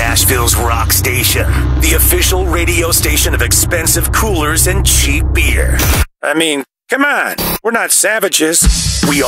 Nashville's rock station, the official radio station of expensive coolers and cheap beer. I mean, come on, we're not savages.